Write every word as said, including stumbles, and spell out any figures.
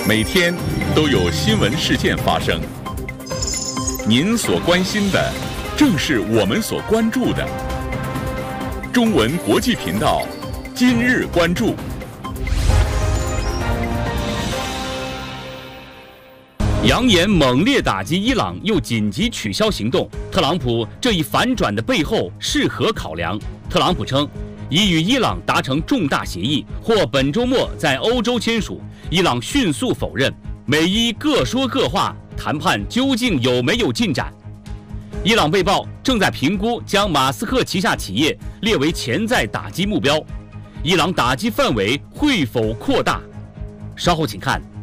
每天都有新闻事件发生，您所关心的，正是我们所关注的。中文国际频道，今日关注。 扬言猛烈打击伊朗，又紧急取消行动。特朗普这一反转的背后是何考量？特朗普称，已与伊朗达成重大协议，或本周末在欧洲签署。伊朗迅速否认，美伊各说各话，谈判究竟有没有进展？伊朗卫报正在评估将马斯克旗下企业列为潜在打击目标，伊朗打击范围会否扩大？稍后请看